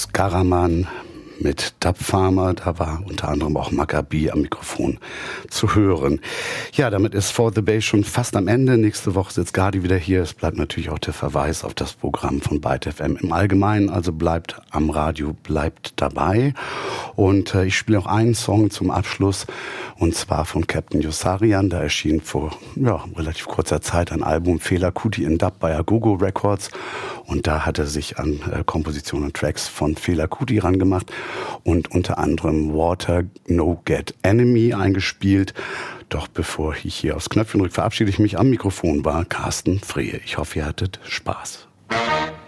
Karaman mit Dub Farmer, da war unter anderem auch Maccabi am Mikrofon zu hören. Ja, damit ist For the Bay schon fast am Ende. Nächste Woche sitzt Gadi wieder hier. Es bleibt natürlich auch der Verweis auf das Programm von Byte FM im Allgemeinen. Also bleibt am Radio, bleibt dabei. Und ich spiele auch einen Song zum Abschluss, und zwar von Captain Yossarian. Da erschien vor relativ kurzer Zeit ein Album Fela Kuti in Dub bei Agogo Records. Und da hat er sich an Kompositionen und Tracks von Fela Kuti rangemacht und unter anderem Water No Get Enemy eingespielt. Doch bevor ich hier aufs Knöpfchen drücke, verabschiede ich mich. Am Mikrofon war Carsten Frehe. Ich hoffe, ihr hattet Spaß.